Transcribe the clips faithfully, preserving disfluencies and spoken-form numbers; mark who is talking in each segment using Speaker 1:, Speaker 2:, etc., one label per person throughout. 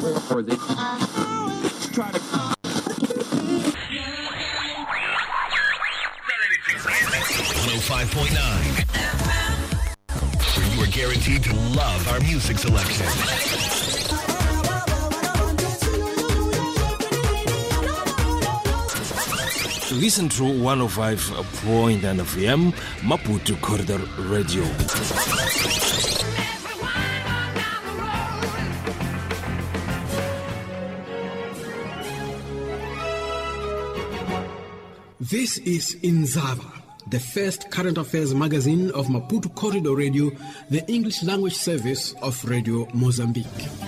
Speaker 1: Or they try to.
Speaker 2: one oh five point nine, where you are guaranteed to love our music selection.
Speaker 3: Listen to one oh five point nine F M, Maputo Corridor Radio.
Speaker 4: This is Inzava, the first current affairs magazine of Maputo Corridor Radio, the English language service of Radio Mozambique.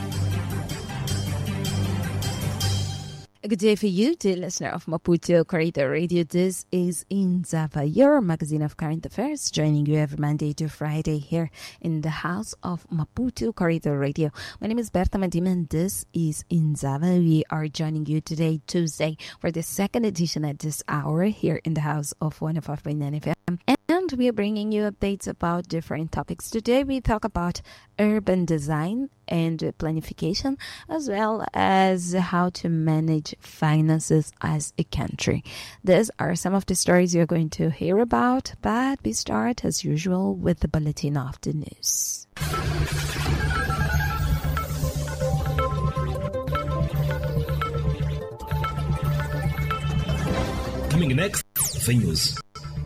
Speaker 5: Good day for you, dear listener of Maputo Corridor Radio. This is Inzava, your magazine of current affairs, joining you every Monday to Friday here in the house of Maputo Corridor Radio. My name is Berta Madima and this is Inzava. We are joining you today, Tuesday, for the second edition at this hour here in the house of one oh five point nine F M. And we are bringing you updates about different topics. Today we talk about urban design and planification, as well as how to manage finances as a country. These are some of the stories you're going to hear about, but we start as usual with the bulletin of the news.
Speaker 2: Coming next, the news.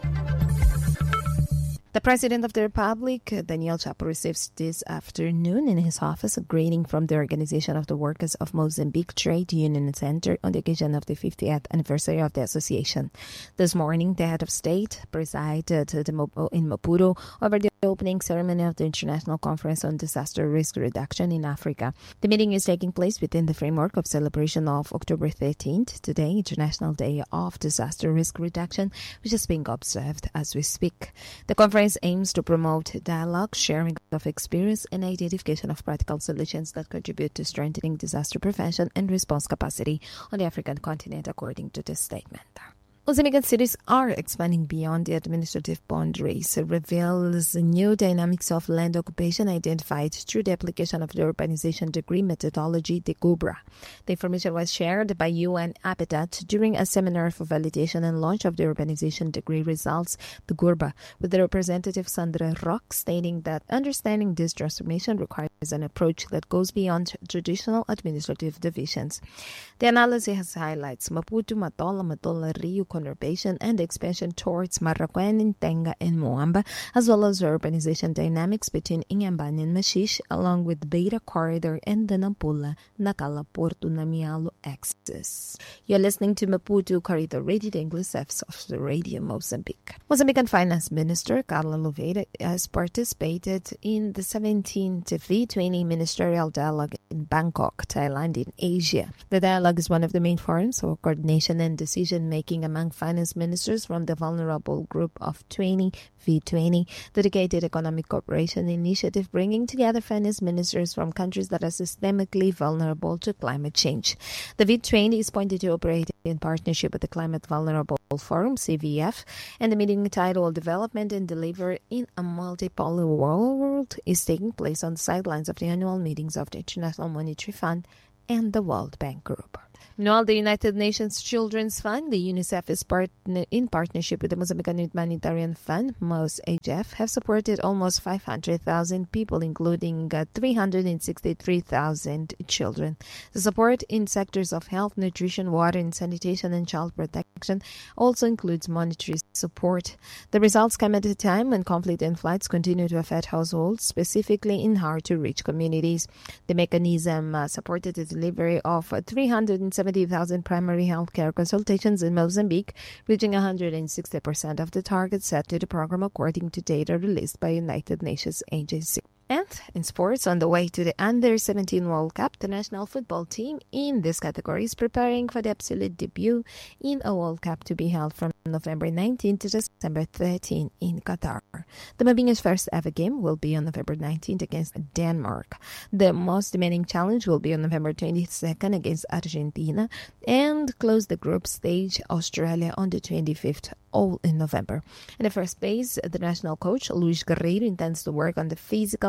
Speaker 5: The President of the Republic, Daniel Chapo, receives this afternoon in his office a greeting from the Organization of the Workers of Mozambique Trade Union Center on the occasion of the fiftieth anniversary of the association. This morning, the head of state presided in Maputo over the opening ceremony of the International Conference on Disaster Risk Reduction in Africa. The meeting is taking place within the framework of celebration of October thirteenth, today, International Day of Disaster Risk Reduction, which is being observed as we speak. The conference aims to promote dialogue, sharing of experience, and identification of practical solutions that contribute to strengthening disaster prevention and response capacity on the African continent, according to this statement. Mozambican cities are expanding beyond the administrative boundaries. It reveals new dynamics of land occupation identified through the application of the urbanization degree methodology, the GUBRA. The information was shared by U N Habitat during a seminar for validation and launch of the urbanization degree results, the GUBRA, with the representative Sandra Rock stating that understanding this transformation requires an approach that goes beyond traditional administrative divisions. The analysis highlights Maputo, Matola, Matola, Rio, conurbation and expansion towards Marakwene, Tenga, and Moamba, as well as urbanization dynamics between Inhambane and Mashish, along with Beira Corridor and the Nampula, Nacala, Porto, Namialo axis. You're listening to Maputo Corridor Radio, the English service of the Radio Mozambique. Mozambican Finance Minister Carla Louveira has participated in the seventeenth V twenty Ministerial Dialogue in Bangkok, Thailand, in Asia. The dialogue is one of the main forums for coordination and decision-making among finance ministers from the vulnerable group of twenty V twenty, dedicated economic cooperation initiative bringing together finance ministers from countries that are systemically vulnerable to climate change. The V twenty is pointed to operate in partnership with the Climate Vulnerable Forum, C V F, and the meeting titled Development and Delivery in a Multipolar World is taking place on the sidelines of the annual meetings of the International Monetary Fund and the World Bank Group. Meanwhile, the United Nations Children's Fund, the UNICEF, is partner, in partnership with the Mozambican Humanitarian Fund, MOSH-H F, have supported almost five hundred thousand people, including uh, three hundred sixty-three thousand children. The support in sectors of health, nutrition, water, and sanitation and child protection also includes monetary support. The results come at a time when conflict and floods continue to affect households, specifically in hard-to-reach communities. The mechanism uh, supported the delivery of uh, three hundred seventy thousand primary health care consultations in Mozambique, reaching one hundred sixty percent of the target set to the program according to data released by United Nations Agency. And in sports, on the way to the under seventeen World Cup, the national football team in this category is preparing for the absolute debut in a World Cup to be held from November nineteenth to December thirteenth in Qatar. The Mabinga's first ever game will be on November nineteenth against Denmark. The most demanding challenge will be on November twenty-second against Argentina, and close the group stage Australia on the twenty-fifth, all in November. In the first place, the national coach, Luis Guerreiro, intends to work on the physical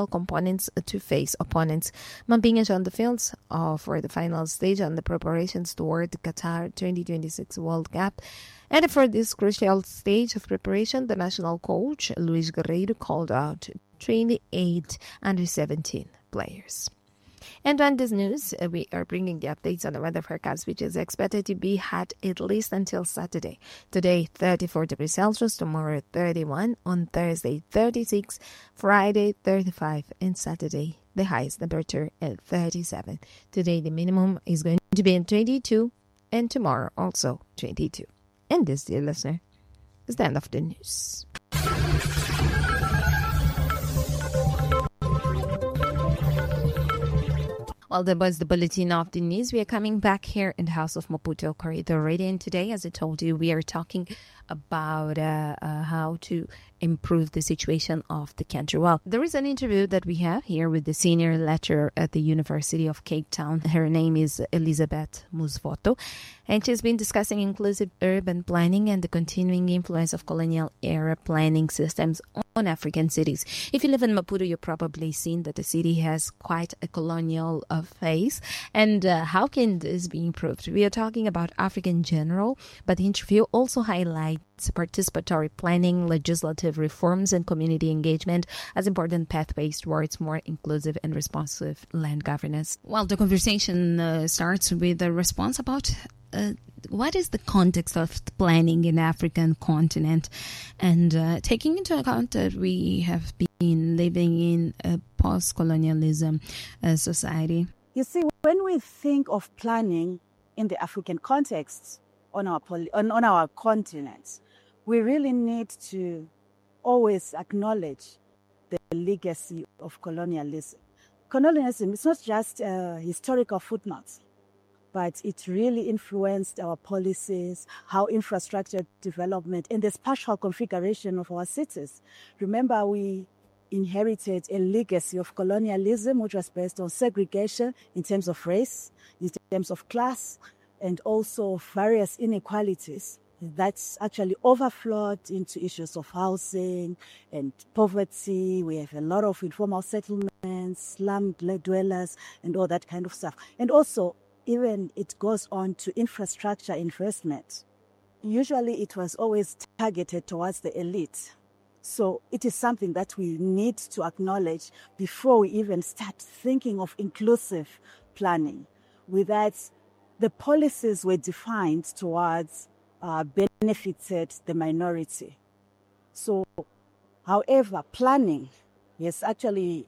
Speaker 5: components to face opponents. Mambinga on the fields uh, for the final stage on the preparations toward the Qatar twenty twenty-six World Cup. And for this crucial stage of preparation, the national coach, Luis Guerreiro, called out twenty-eight under seventeen players. And on this news, uh, we are bringing the updates on the weather forecast, which is expected to be hot at least until Saturday. Today, thirty-four degrees Celsius. Tomorrow, thirty-one. On Thursday, thirty-six. Friday, thirty-five. And Saturday, the highest temperature at thirty-seven. Today, the minimum is going to be at twenty-two. And tomorrow, also twenty-two. And this, dear listener, is the end of the news. Well, that was the bulletin of the news. We are coming back here in the House of Maputo Corridor Radio. And today, as I told you, we are talking about uh, uh, how to improve the situation of the country. Well, there is an interview that we have here with the senior lecturer at the University of Cape Town. Her name is Elizabeth Musvoto, and she's been discussing inclusive urban planning and the continuing influence of colonial era planning systems on African cities. If you live in Maputo, you've probably seen that the city has quite a colonial uh, face. And uh, how can this be improved? We are talking about Africa in general, but the interview also highlights participatory planning, legislative reforms, and community engagement as important pathways towards more inclusive and responsive land governance. Well, the conversation uh, starts with a response about uh, what is the context of planning in the African continent, and uh, taking into account that we have been living in a post-colonialism uh, society.
Speaker 6: You see, when we think of planning in the African context on our poly- on, on our continent, we really need to always acknowledge the legacy of colonialism. Colonialism is not just uh, historical footnotes, but it really influenced our policies, how infrastructure development, and the spatial configuration of our cities. Remember, we inherited a legacy of colonialism, which was based on segregation in terms of race, in terms of class, and also various inequalities that's actually overflowed into issues of housing and poverty. We have a lot of informal settlements, slum dwellers, and all that kind of stuff. And also, even it goes on to infrastructure investment. Usually it was always targeted towards the elite. So it is something that we need to acknowledge before we even start thinking of inclusive planning. With that, the policies were defined towards uh, benefited the minority. So, however, planning has actually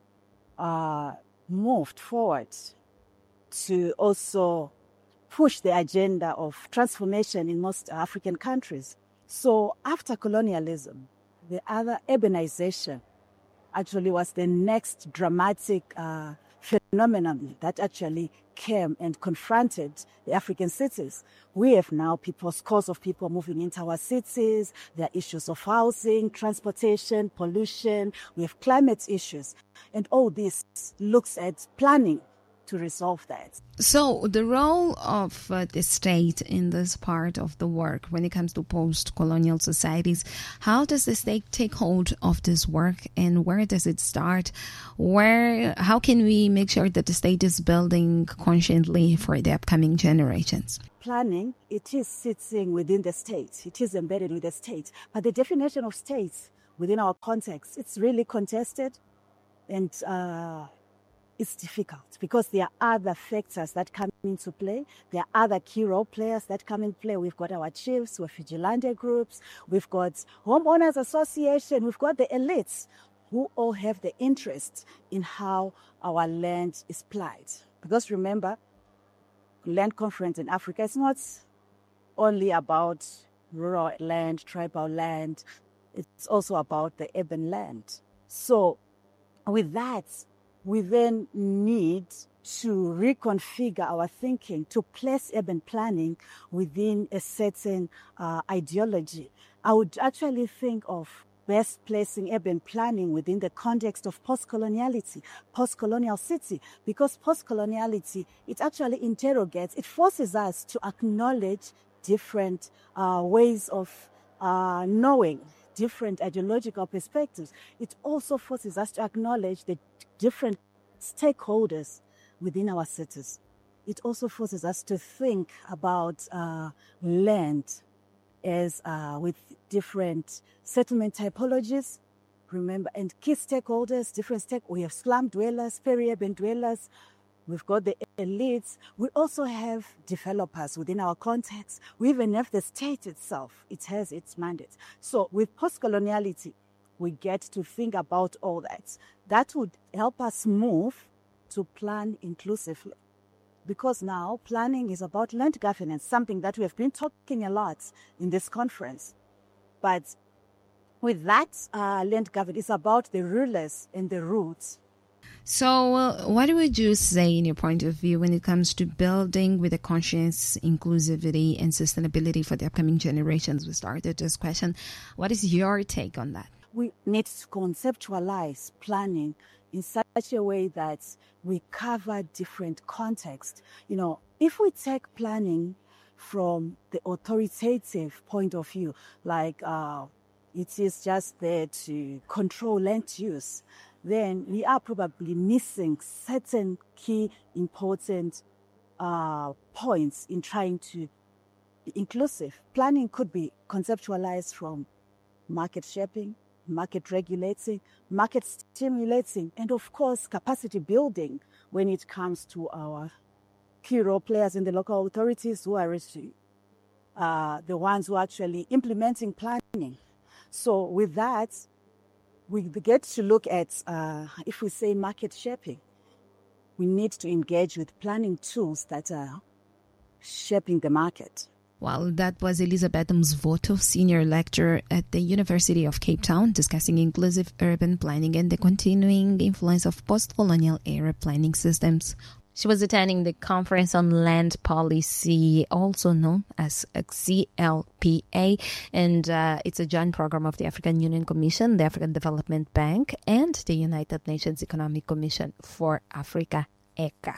Speaker 6: uh, moved forward to also push the agenda of transformation in most African countries. So after colonialism, the other urbanization actually was the next dramatic uh, phenomenon that actually came and confronted the African cities. We have now people, scores of people moving into our cities. There are issues of housing, transportation, pollution. We have climate issues. And all this looks at planning to resolve that.
Speaker 5: So the role of uh, the state in this part of the work when it comes to post-colonial societies, how does the state take hold of this work and where does it start? Where, how can we make sure that the state is building consciently for the upcoming generations?
Speaker 6: Planning, it is sitting within the state. It is embedded with the state. But the definition of states within our context, it's really contested and uh, it's difficult because there are other factors that come into play. There are other key role players that come in play. We've got our chiefs, we've vigilante groups, we've got homeowners association, we've got the elites who all have the interest in how our land is plied. Because remember, land conference in Africa is not only about rural land, tribal land, it's also about the urban land. So with that, we then need to reconfigure our thinking to place urban planning within a certain uh, ideology. I would actually think of best placing urban planning within the context of post-coloniality, post-colonial city, because post-coloniality, it actually interrogates, it forces us to acknowledge different uh, ways of uh, knowing, different ideological perspectives, it also forces us to acknowledge the different stakeholders within our cities. It also forces us to think about uh, land as uh, with different settlement typologies, remember, and key stakeholders, different stake. We have slum dwellers, peri-urban dwellers. We've got the elites. We also have developers within our context. We even have the state itself. It has its mandate. So with post-coloniality, we get to think about all that. That would help us move to plan inclusively. Because now planning is about land governance, something that we have been talking a lot in this conference. But with that uh, land governance, it's about the rulers and the roots.
Speaker 5: So uh, what would you say in your point of view when it comes to building with a conscious inclusivity and sustainability for the upcoming generations? We started this question. What is your take on that?
Speaker 6: We need to conceptualize planning in such a way that we cover different contexts. You know, if we take planning from the authoritative point of view, like uh, it is just there to control land use, then we are probably missing certain key important uh, points in trying to be inclusive. Planning could be conceptualized from market shaping, market regulating, market stimulating, and of course capacity building when it comes to our key role players in the local authorities who are uh, the ones who are actually implementing planning. So with that, we get to look at, uh, if we say market shaping, we need to engage with planning tools that are shaping the market.
Speaker 5: Well, that was Elizabeth Mzvoto, Senior Lecturer at the University of Cape Town, discussing inclusive urban planning and the continuing influence of post-colonial era planning systems. She was attending the Conference on Land Policy, also known as C L P A, and uh, it's a joint program of the African Union Commission, the African Development Bank, and the United Nations Economic Commission for Africa, E C A.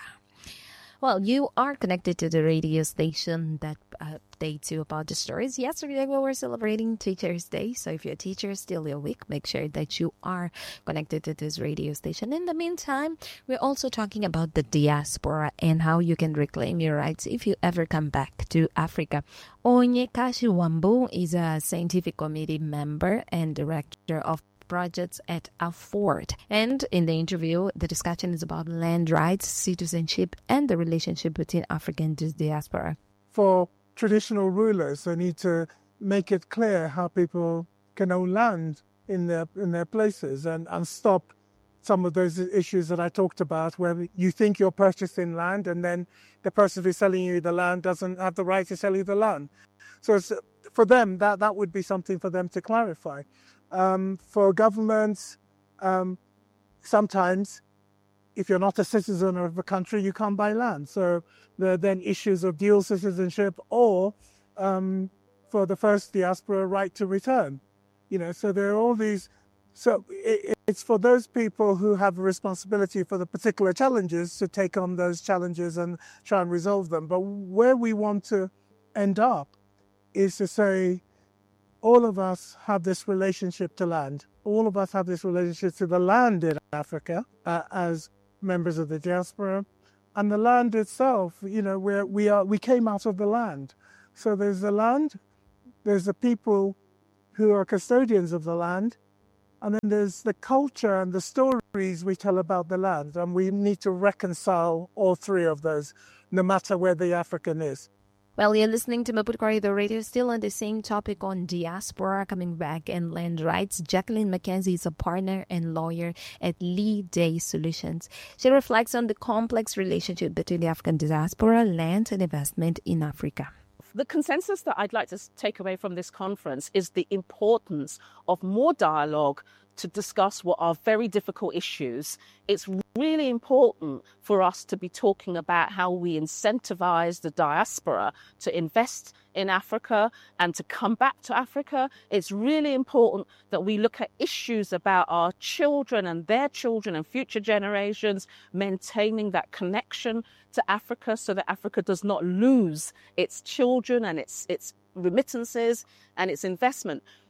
Speaker 5: Well, you are connected to the radio station that updates you about the stories. Yesterday, we were celebrating Teachers' Day. So if you're a teacher still your week, make sure that you are connected to this radio station. In the meantime, we're also talking about the diaspora and how you can reclaim your rights if you ever come back to Africa. Onyeka Wambu is a scientific committee member and director of projects at Afford. And in the interview, the discussion is about land rights, citizenship, and the relationship between Africa and the diaspora.
Speaker 7: For traditional rulers, they need to make it clear how people can own land in their in their places and, and stop some of those issues that I talked about, where you think you're purchasing land and then the person who's selling you the land doesn't have the right to sell you the land. So it's, for them, that, that would be something for them to clarify. Um, for governments, um, sometimes if you're not a citizen of a country, you can't buy land. So there are then issues of dual citizenship or um, for the first diaspora, right to return. You know, so there are all these. So it, it's for those people who have a responsibility for the particular challenges to take on those challenges and try and resolve them. But where we want to end up is to say, all of us have this relationship to land. All of us have this relationship to the land in Africa uh, as members of the diaspora, and the land itself. You know, where we are, we came out of the land. So there's the land, there's the people who are custodians of the land, and then there's the culture and the stories we tell about the land. And we need to reconcile all three of those, no matter where the African is.
Speaker 5: Well, you're listening to Maputo Corridor Radio, still on the same topic on diaspora, coming back, and land rights. Jacqueline McKenzie is a partner and lawyer at Lee Day Solutions. She reflects on the complex relationship between the African diaspora, land, and investment in Africa.
Speaker 8: The consensus that I'd like to take away from this conference is the importance of more dialogue to discuss what are very difficult issues. It's really important for us to be talking about how we incentivize the diaspora to invest in Africa and to come back to Africa. It's really important that we look at issues about our children and their children and future generations, maintaining that connection to Africa so that Africa does not lose its children and its its remittances and its investment.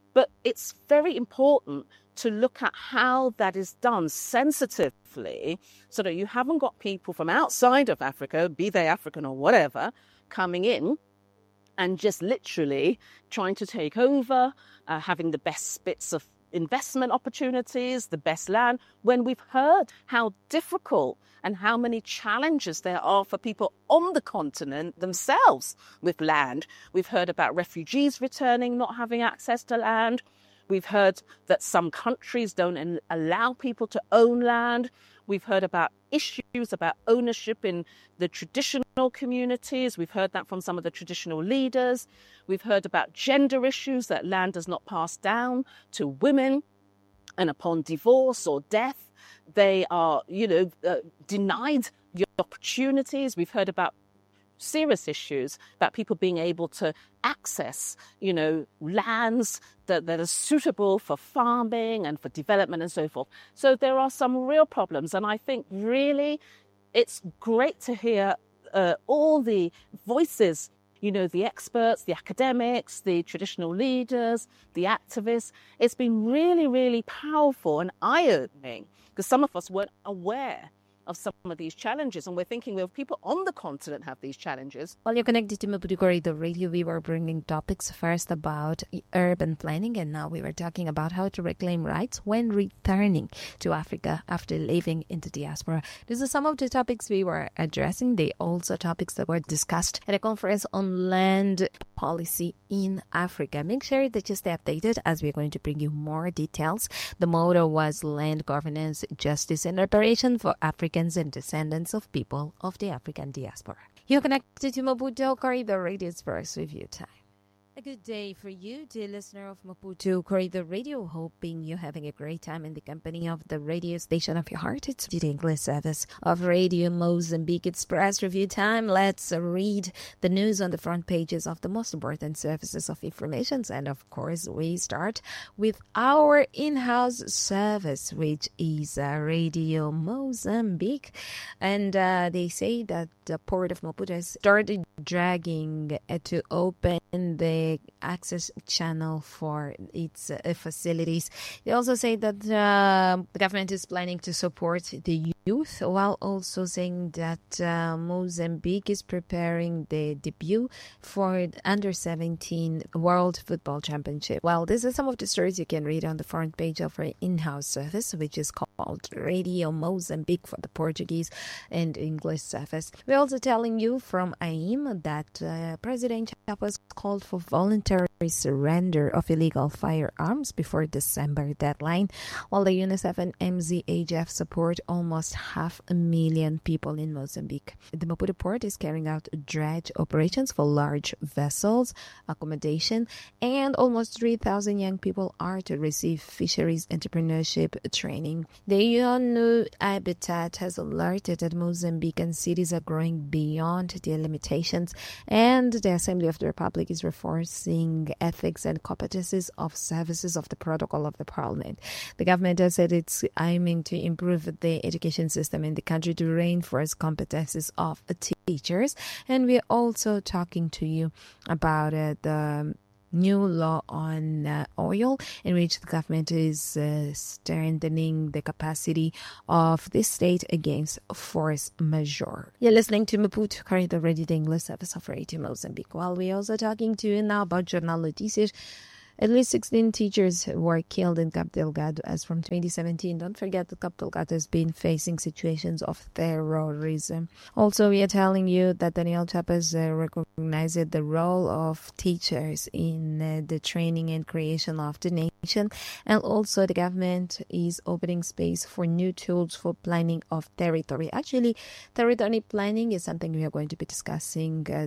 Speaker 8: But it's very important to look at how that is done sensitively so that you haven't got people from outside of Africa, be they African or whatever, coming in and just literally trying to take over, uh, having the best bits of investment opportunities, the best land, when we've heard how difficult and how many challenges there are for people on the continent themselves with land. We've heard about refugees returning, not having access to land. We've heard that some countries don't allow people to own land. We've heard about issues about ownership in the traditional communities. We've heard that from some of the traditional leaders. We've heard about gender issues, that land does not pass down to women. And upon divorce or death, they are, you know, uh, denied the opportunities. We've heard about serious issues about people being able to access, you know, lands that, that are suitable for farming and for development and so forth. So there are some real problems. And I think really it's great to hear uh, all the voices, you know, the experts, the academics, the traditional leaders, the activists. It's been really, really powerful and eye-opening because some of us weren't aware of some of these challenges. And we're thinking, well, people on the continent have these challenges.
Speaker 5: While you're connected to Maputo Corridor Radio, we were bringing topics first about urban planning, and now we were talking about how to reclaim rights when returning to Africa after living in the diaspora. These are some of the topics we were addressing. They also topics that were discussed at a conference on land policy in Africa. Make sure that you stay updated as we're going to bring you more details. The motto was Land Governance, Justice and Reparation for Africans and descendants of people of the African diaspora. You're connected to Maputo Corridor Radio's first review time. A good day for you, dear listener of Maputo Corridor Radio. Hoping you're having a great time in the company of the radio station of your heart. It's the English service of Radio Mozambique Express Review Time. Let's read the news on the front pages of the most important services of information. And of course, we start with our in-house service, which is uh, Radio Mozambique. And uh, they say that the Port of Maputo has started dragging uh, to open the access channel for its uh, facilities. They also say that uh, the government is planning to support the youth, while also saying that uh, Mozambique is preparing the debut for the under seventeen World Football Championship. Well, these are some of the stories you can read on the front page of our in-house service, which is called Radio Mozambique for the Portuguese and English service. We're also telling you from A I M that uh, President Chapo has called for voluntary surrender of illegal firearms before December deadline, while the UNICEF and M Z H F support almost half a million people in Mozambique. The Maputo port is carrying out dredge operations for large vessels, accommodation, and almost three thousand young people are to receive fisheries entrepreneurship training. The U N Habitat has alerted that Mozambican cities are growing beyond their limitations, and the Assembly of the Republic is reinforcing ethics and competencies of services of the protocol of the parliament. The government has said it's aiming to improve the education system in the country to reinforce competencies of teachers. And we're also talking to you about uh, the new law on uh, oil, in which the government is uh, strengthening the capacity of the state against force majeure. You're listening to Maputo Corridor Radio, the English service of Radio Mozambique. While we're also talking to you now about Jornal Noticias. At least sixteen teachers were killed in Cabo Delgado as from twenty seventeen. Don't forget that Cabo Delgado has been facing situations of terrorism. Also, we are telling you that Daniel Chapo has uh, recognized the role of teachers in uh, the training and creation of the nation. And also, the government is opening space for new tools for planning of territory. Actually, territory planning is something we are going to be discussing uh,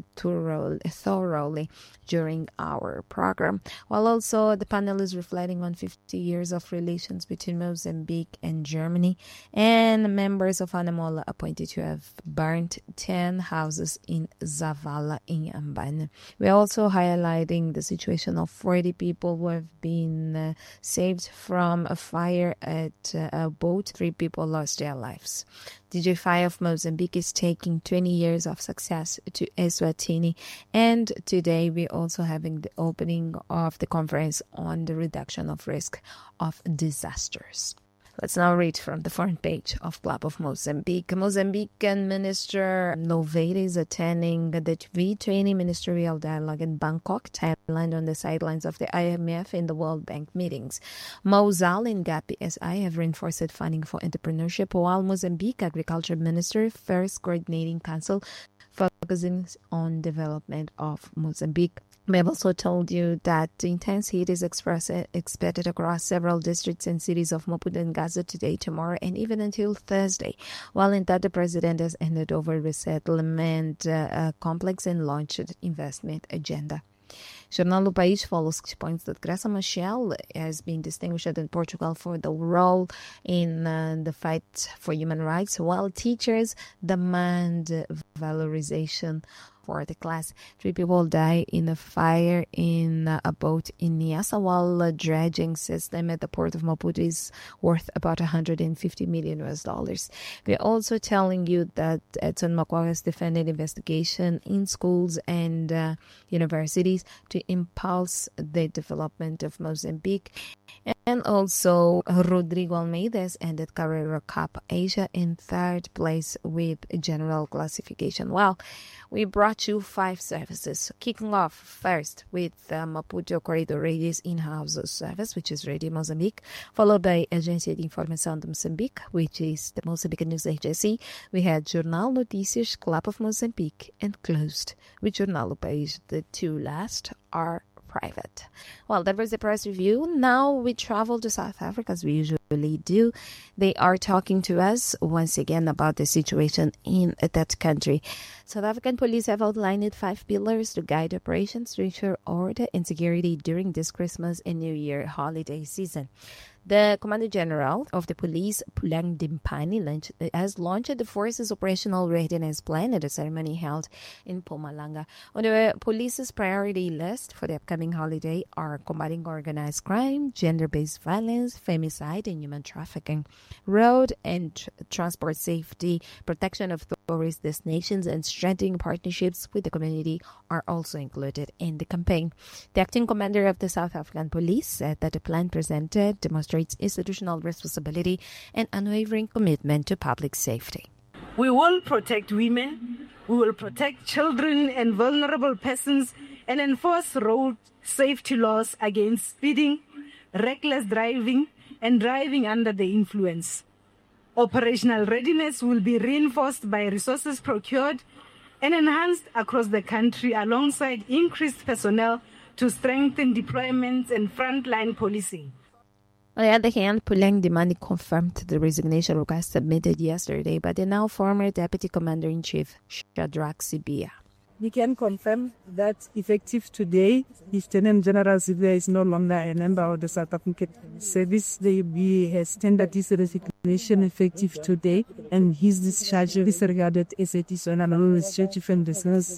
Speaker 5: thoroughly during our program. While also Also, the panel is reflecting on fifty years of relations between Mozambique and Germany, and members of ANAMOLA appointed to have burnt ten houses in Zavala in Ambane. We're also highlighting the situation of forty people who have been uh, saved from a fire at uh, a boat. Three people lost their lives. D J F I of Mozambique is taking twenty years of success to Eswatini. And today we're also having the opening of the conference on the reduction of risk of disasters. Let's now read from the front page of Club of Mozambique. Mozambican Minister Louveira is attending the V twenty Ministerial Dialogue in Bangkok, Thailand, on the sidelines of the I M F and the World Bank meetings. Mozal and Gapi S I have reinforced funding for entrepreneurship, while Mozambique Agriculture Minister first coordinating council focusing on development of Mozambique. We have also told you that the intense heat is expressed, expected across several districts and cities of Maputo and Gaza today, tomorrow, and even until Thursday. While in that, the president has handed over resettlement uh, uh, complex and launched investment agenda. Jornal do País follows points that Graça Machel has been distinguished in Portugal for the role in uh, the fight for human rights, while teachers demand valorization for the class. Three people die in a fire in uh, a boat in Niassa, while a dredging system at the port of Maputo is worth about one hundred fifty million U S dollars. We're also telling you that Edson Makwa has defended investigation in schools and uh, universities to impulse the development of Mozambique. And also, Rodrigo Almeida has ended Carrera Cup Asia in third place with general classification. Well, we brought you five services, kicking off first with uh, Maputo Corridor Radio's in-house service, which is Radio Mozambique, followed by Agência de Informação de Moçambique, which is the Mozambique News Agency. We had Jornal Notícias, Club of Mozambique, and closed with Jornal do País. The two last are private. Well, that was the press review. Now we travel to South Africa as we usually do. They are talking to us once again about the situation in that country. South African police have outlined five pillars to guide operations to ensure order and security during this Christmas and New Year holiday season. The Commander General of the Police, Pulang Dimpani, launched, has launched the force's operational readiness plan at a ceremony held in Mpumalanga. On the police's priority list for the upcoming holiday are combating organized crime, gender-based violence, femicide, and human trafficking, road and tr- transport safety, protection of tourist destinations, and strengthening partnerships with the community are also included in the campaign. The acting commander of the South African Police said that the plan presented demonstrates institutional responsibility and unwavering commitment to public safety.
Speaker 9: We will protect women, we will protect children and vulnerable persons, and enforce road safety laws against speeding, reckless driving, and driving under the influence. Operational readiness will be reinforced by resources procured and enhanced across the country alongside increased personnel to strengthen deployments and frontline policing.
Speaker 5: On the other hand, Pulang Dimpani confirmed the resignation request submitted yesterday by the now former Deputy Commander-in-Chief, Shadrack Sibia.
Speaker 10: We can confirm that effective today, Lieutenant General Sibia is no longer a member of the South African Service. The B has tendered his resignation effective today, and his discharge is regarded as a dishonorable discharge from the service.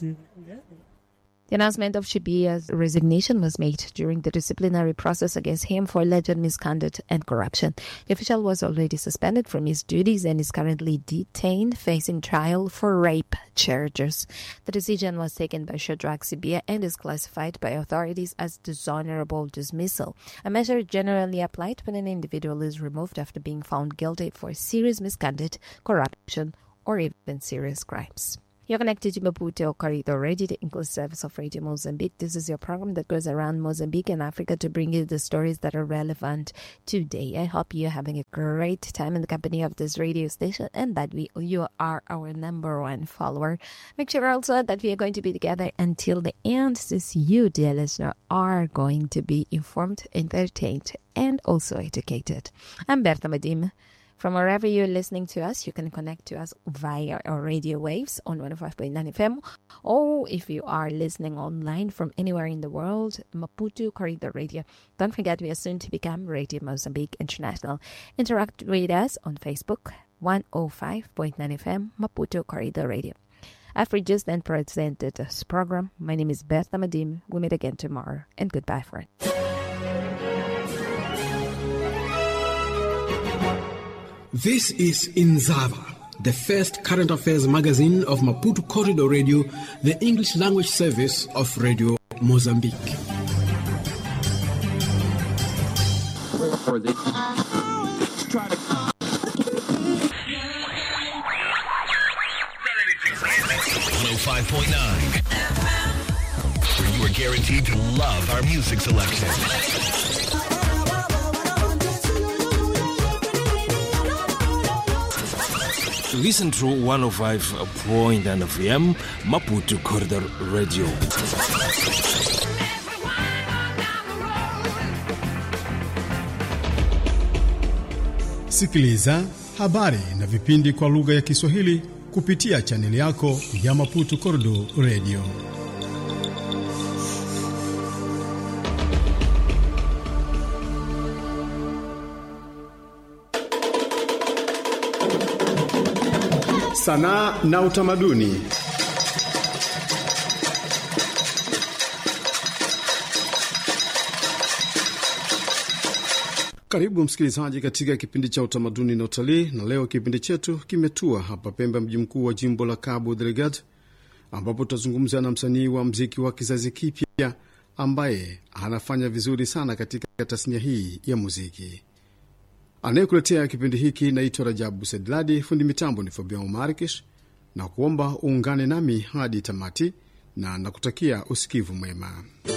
Speaker 5: The announcement of Shibia's resignation was made during the disciplinary process against him for alleged misconduct and corruption. The official was already suspended from his duties and is currently detained, facing trial for rape charges. The decision was taken by Shadrack Sibia and is classified by authorities as dishonorable dismissal, a measure generally applied when an individual is removed after being found guilty for serious misconduct, corruption, or even serious crimes. You're connected to Maputo Corridor Radio, the English service of Radio Mozambique. This is your program that goes around Mozambique and Africa to bring you the stories that are relevant today. I hope you're having a great time in the company of this radio station and that we you are our number one follower. Make sure also that we are going to be together until the end, since you, dear listener, are going to be informed, entertained, and also educated. I'm Bertha Madim. From wherever you're listening to us, you can connect to us via our radio waves on one oh five point nine F M, or if you are listening online from anywhere in the world, Maputo Corridor Radio. Don't forget, we are soon to become Radio Mozambique International. Interact with us on Facebook, one oh five point nine F M, Maputo Corridor Radio. I've produced and presented this program. My name is Bertha Madim. We'll meet again tomorrow, and goodbye for it.
Speaker 4: This is Inzava, the first current affairs magazine of Maputo Corridor Radio, the English language service of Radio Mozambique.
Speaker 1: For the try to
Speaker 2: one oh five point nine, where you are guaranteed to love our music selection.
Speaker 3: Listen to one oh five point nine F M, Maputo Corridor Radio.
Speaker 11: Sikiliza habari na vipindi kwa lugha ya Kiswahili kupitia chaneli yako ya Maputo Corridor Radio. Sanaa na utamaduni. Karibu msikilizaji katika kipindi cha utamaduni na utalii, na leo kipindi chetu kimetua hapa Pemba, mji mkuu wa jimbo la Cabo Delgado, ambapo tutazungumza na msanii wa muziki wa kizazi kipya ambaye anafanya vizuri sana katika tasnia hii ya muziki. Anayekuletea kipindi hiki naitwa Rajabu Sedladi, fundi mitambo ni Fabian Markish, na kuomba uungane nami hadi tamati na nakutakia usikivu mwema.